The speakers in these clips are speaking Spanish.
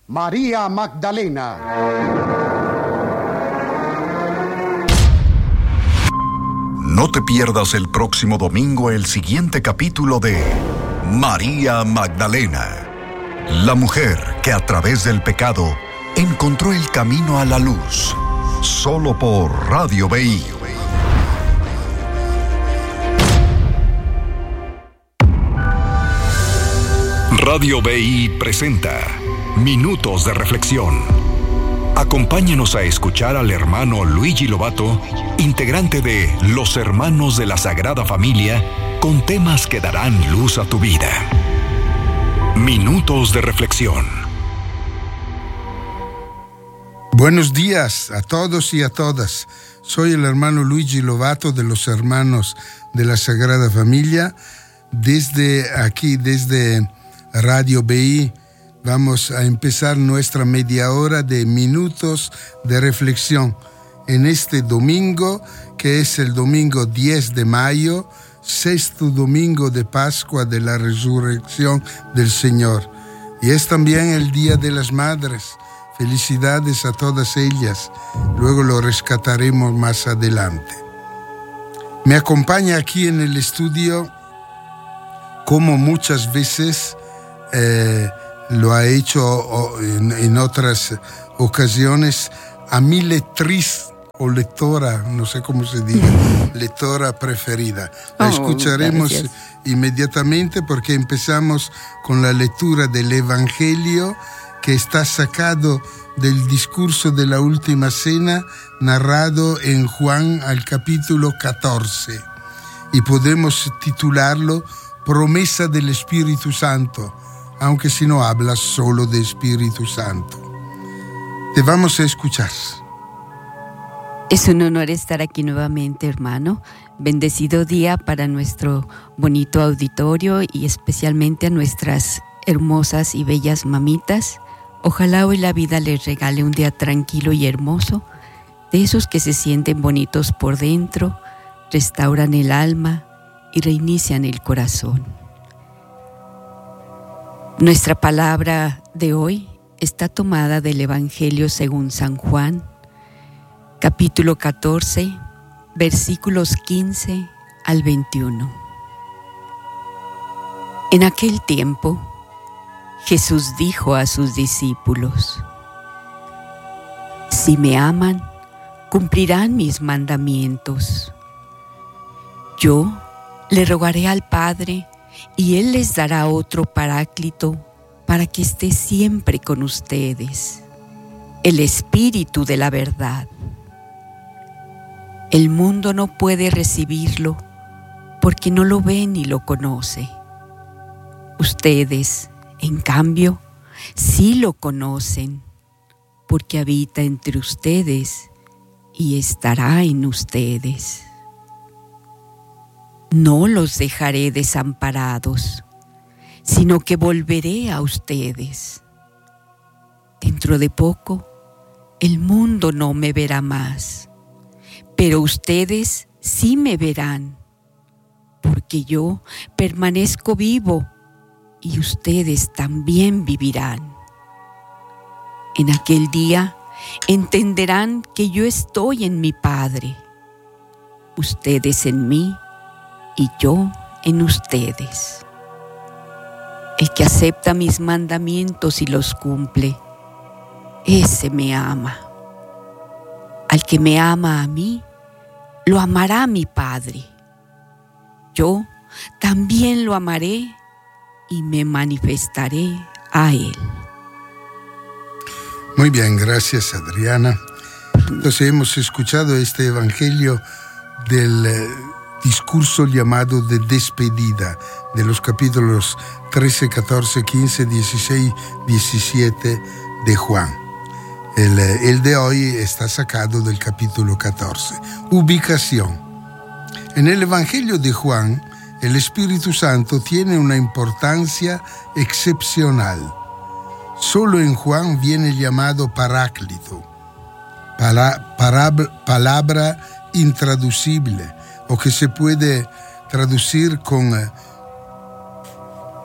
María Magdalena. No te pierdas el próximo domingo el siguiente capítulo de María Magdalena, la mujer que a través del pecado encontró el camino a la luz, solo por Radio BI. Radio BI presenta Minutos de Reflexión. Acompáñanos a escuchar al hermano Luigi Lovato, integrante de Los Hermanos de la Sagrada Familia, con temas que darán luz a tu vida. Minutos de Reflexión. Buenos días a todos y a todas. Soy el hermano Luigi Lovato de Los Hermanos de la Sagrada Familia. Desde aquí, desde Radio BI, vamos a empezar nuestra media hora de minutos de reflexión en este domingo, que es el domingo 10 de mayo, sexto domingo de Pascua de la Resurrección del Señor. Y es también el Día de las Madres. Felicidades a todas ellas. Luego lo rescataremos más adelante. Me acompaña aquí en el estudio, como muchas veces lo ha hecho en otras ocasiones, a mi lectriz o lectora, no sé cómo se diga, lectora preferida. La escucharemos inmediatamente porque empezamos con la lectura del Evangelio, que está sacado del discurso de la Última Cena, narrado en Juan al capítulo 14. Y podemos titularlo Promesa del Espíritu Santo, aunque si no habla solo de Espíritu Santo. Te vamos a escuchar. Es un honor estar aquí nuevamente, hermano. Bendecido día para nuestro bonito auditorio y especialmente a nuestras hermosas y bellas mamitas. Ojalá hoy la vida les regale un día tranquilo y hermoso, de esos que se sienten bonitos por dentro, restauran el alma y reinician el corazón. Nuestra palabra de hoy está tomada del Evangelio según San Juan, capítulo 14, versículos 15 al 21. En aquel tiempo, Jesús dijo a sus discípulos: Si me aman, cumplirán mis mandamientos. Yo le rogaré al Padre, y Él les dará otro Paráclito para que esté siempre con ustedes, el Espíritu de la verdad. El mundo no puede recibirlo porque no lo ve ni lo conoce. Ustedes, en cambio, sí lo conocen porque habita entre ustedes y estará en ustedes. No los dejaré desamparados, sino que volveré a ustedes. Dentro de poco, el mundo no me verá más, pero ustedes sí me verán, porque yo permanezco vivo y ustedes también vivirán. En aquel día entenderán que yo estoy en mi Padre, ustedes en mí y yo en ustedes. El que acepta mis mandamientos y los cumple, ese me ama. Al que me ama a mí, lo amará mi Padre. Yo también lo amaré y me manifestaré a Él. Muy bien, gracias Adriana. Entonces hemos escuchado este Evangelio del discurso llamado de despedida, de los capítulos 13, 14, 15, 16, 17 de Juan. El de hoy está sacado del capítulo 14. Ubicación. En el Evangelio de Juan, el Espíritu Santo tiene una importancia excepcional. Solo en Juan viene llamado Paráclito, palabra intraducible, o que se puede traducir con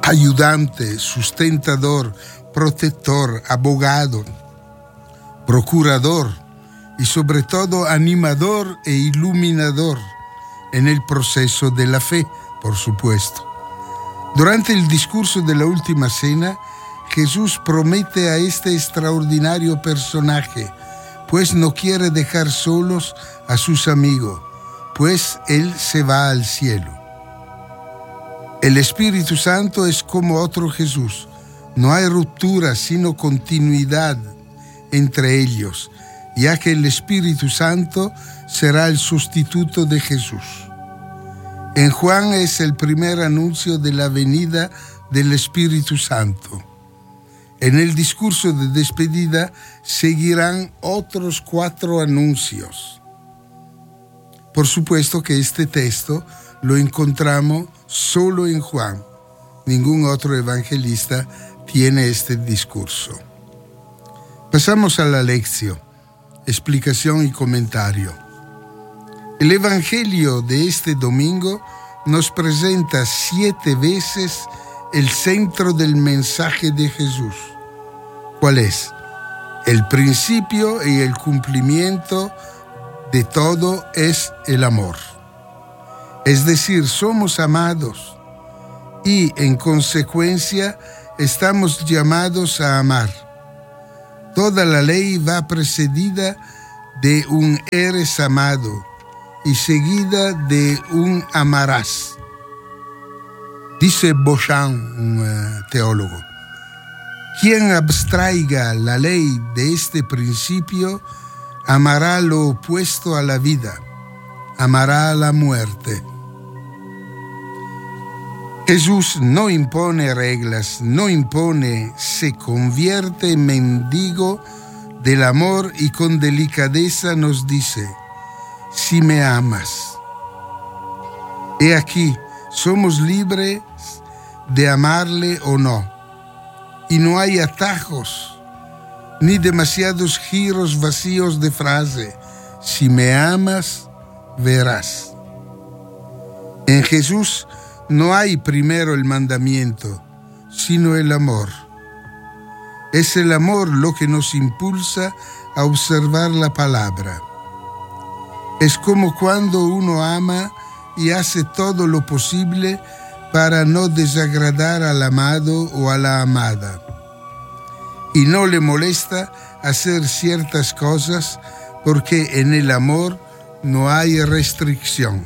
ayudante, sustentador, protector, abogado, procurador y sobre todo animador e iluminador en el proceso de la fe, por supuesto. Durante el discurso de la última cena, Jesús promete a este extraordinario personaje, pues no quiere dejar solos a sus amigos, pues Él se va al cielo. El Espíritu Santo es como otro Jesús. No hay ruptura, sino continuidad entre ellos, ya que el Espíritu Santo será el sustituto de Jesús. En Juan es el primer anuncio de la venida del Espíritu Santo. En el discurso de despedida seguirán otros 4 anuncios. Por supuesto que este texto lo encontramos solo en Juan. Ningún otro evangelista tiene este discurso. Pasamos a la lección, explicación y comentario. El Evangelio de este domingo nos presenta 7 veces el centro del mensaje de Jesús. ¿Cuál es? El principio y el cumplimiento de todo es el amor. Es decir, somos amados y en consecuencia estamos llamados a amar. Toda la ley va precedida de un eres amado y seguida de un amarás. Dice Beauchamp, un teólogo, quien abstraiga la ley de este principio amará lo opuesto a la vida, amará la muerte. Jesús no impone reglas, no impone, se convierte en mendigo del amor y con delicadeza nos dice, si me amas. He aquí, somos libres de amarle o no, y no hay atajos ni demasiados giros vacíos de frase, si me amas, verás. En Jesús no hay primero el mandamiento, sino el amor. Es el amor lo que nos impulsa a observar la palabra. Es como cuando uno ama y hace todo lo posible para no desagradar al amado o a la amada. Y no le molesta hacer ciertas cosas porque en el amor no hay restricción.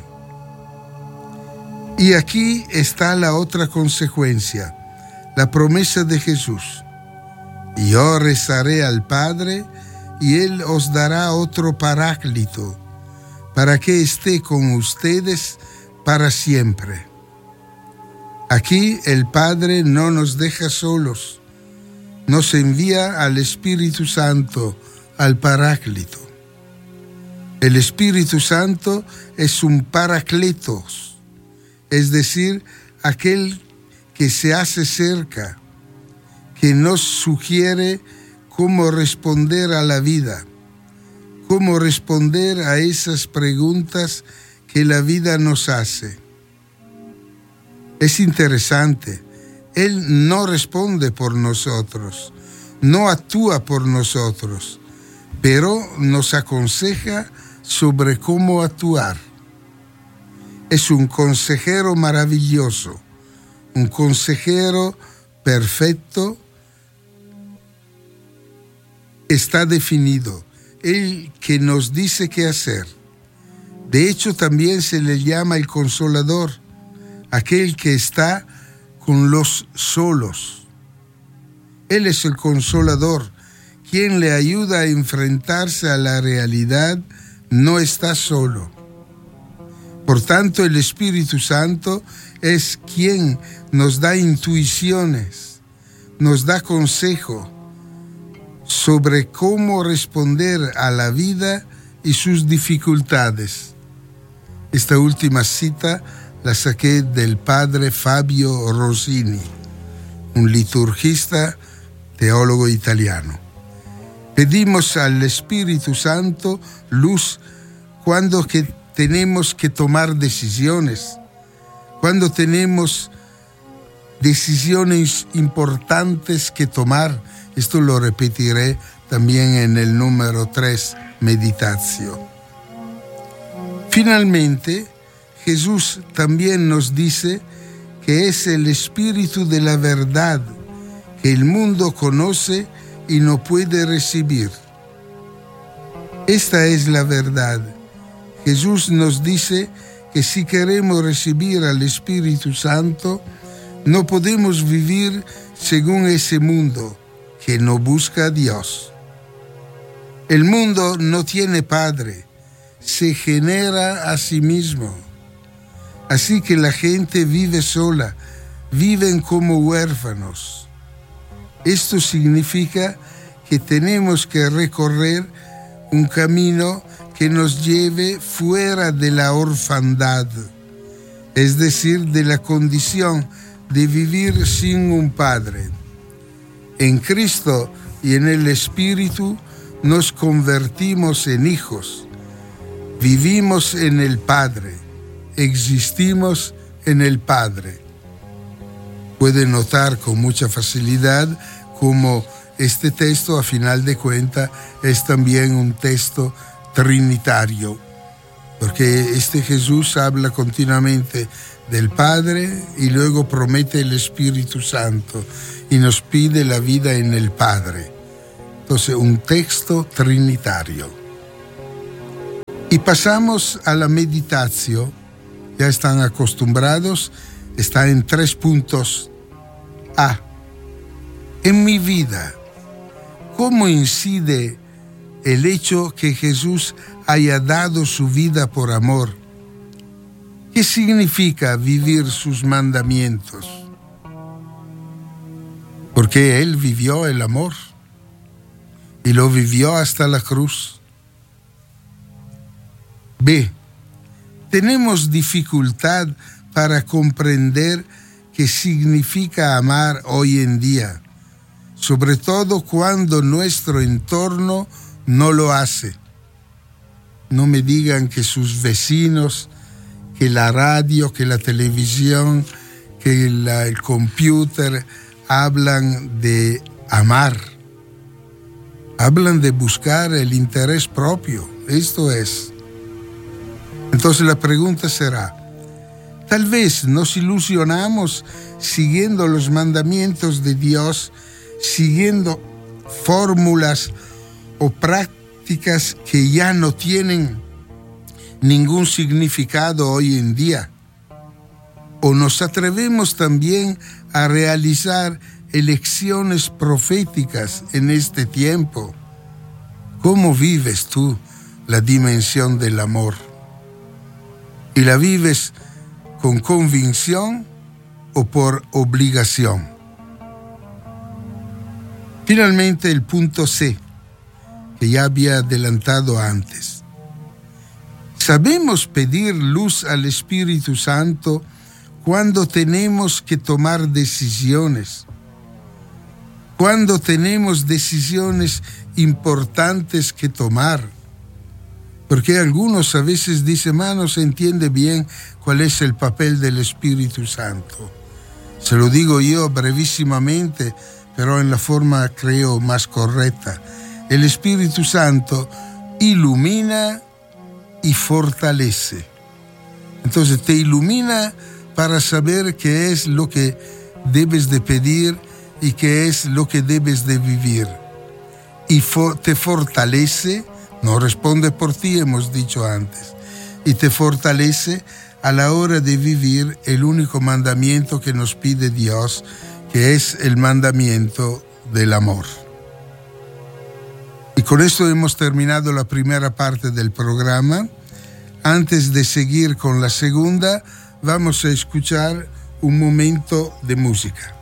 Y aquí está la otra consecuencia, la promesa de Jesús. Yo rezaré al Padre y Él os dará otro paráclito, para que esté con ustedes para siempre. Aquí el Padre no nos deja solos, nos envía al Espíritu Santo, al Paráclito. El Espíritu Santo es un Paráclitos, es decir, aquel que se hace cerca, que nos sugiere cómo responder a la vida, cómo responder a esas preguntas que la vida nos hace. Es interesante, Él no responde por nosotros, no actúa por nosotros, pero nos aconseja sobre cómo actuar. Es un consejero maravilloso, un consejero perfecto. Está definido, el que nos dice qué hacer. De hecho, también se le llama el consolador, aquel que está con los solos. Él es el consolador, quien le ayuda a enfrentarse a la realidad, no está solo. Por tanto, el Espíritu Santo es quien nos da intuiciones, nos da consejo sobre cómo responder a la vida y sus dificultades. Esta última cita la saqué del padre Fabio Rossini, un liturgista, teólogo italiano. Pedimos al Espíritu Santo luz cuando tenemos que tomar decisiones, cuando tenemos decisiones importantes que tomar. Esto lo repetiré también en el número 3, meditación. Finalmente, Jesús también nos dice que es el Espíritu de la verdad que el mundo conoce y no puede recibir. Esta es la verdad. Jesús nos dice que si queremos recibir al Espíritu Santo, no podemos vivir según ese mundo que no busca a Dios. El mundo no tiene padre, se genera a sí mismo. Así que la gente vive sola, viven como huérfanos. Esto significa que tenemos que recorrer un camino que nos lleve fuera de la orfandad, es decir, de la condición de vivir sin un padre. En Cristo y en el Espíritu nos convertimos en hijos, vivimos en el Padre, existimos en el Padre. Puede notar con mucha facilidad cómo este texto, a final de cuentas, es también un texto trinitario, porque este Jesús habla continuamente del Padre y luego promete el Espíritu Santo y nos pide la vida en el Padre. Entonces, un texto trinitario. Y pasamos a la meditación. Ya están acostumbrados, está en 3 puntos. A. En mi vida, ¿cómo incide el hecho que Jesús haya dado su vida por amor? ¿Qué significa vivir sus mandamientos? Porque Él vivió el amor y lo vivió hasta la cruz. B. Tenemos dificultad para comprender qué significa amar hoy en día, sobre todo cuando nuestro entorno no lo hace. No me digan que sus vecinos, que la radio, que la televisión, que el computer hablan de amar. Hablan de buscar el interés propio. Esto es. Entonces la pregunta será, tal vez nos ilusionamos siguiendo los mandamientos de Dios, siguiendo fórmulas o prácticas que ya no tienen ningún significado hoy en día. O nos atrevemos también a realizar elecciones proféticas en este tiempo. ¿Cómo vives tú la dimensión del amor? ¿Y la vives con convicción o por obligación? Finalmente, el punto C, que ya había adelantado antes. ¿Sabemos pedir luz al Espíritu Santo cuando tenemos que tomar decisiones? Cuando tenemos decisiones importantes que tomar. Porque algunos a veces dicen, no se entiende bien cuál es el papel del Espíritu Santo. Se lo digo yo brevísimamente, pero en la forma creo más correcta. El Espíritu Santo ilumina y fortalece. Entonces te ilumina para saber qué es lo que debes de pedir y qué es lo que debes de vivir. Y te fortalece, no responde por ti, hemos dicho antes, y te fortalece a la hora de vivir el único mandamiento que nos pide Dios, que es el mandamiento del amor. Y con esto hemos terminado la primera parte del programa. Antes de seguir con la segunda, vamos a escuchar un momento de música.